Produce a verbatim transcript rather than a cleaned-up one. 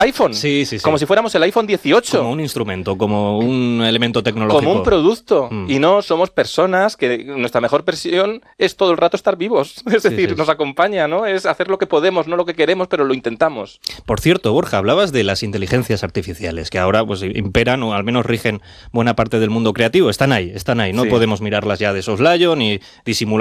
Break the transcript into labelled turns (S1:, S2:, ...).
S1: iPhone.
S2: Sí, sí, sí.
S1: Como si fuéramos el iPhone dieciocho.
S2: Como un instrumento, como un elemento tecnológico.
S1: Como un producto.
S2: Mm.
S1: Y no somos personas que nuestra mejor versión es todo el rato estar vivos. Es decir,
S2: sí, sí.
S1: nos acompaña, ¿no? Es hacer lo que podemos, no lo que queremos, pero lo intentamos.
S2: Por cierto, Borja, hablabas de las inteligencias artificiales, que ahora pues imperan o al menos rigen buena parte del mundo creativo. Están ahí, están ahí. No
S1: Sí.
S2: podemos mirarlas ya de soslayo ni disimular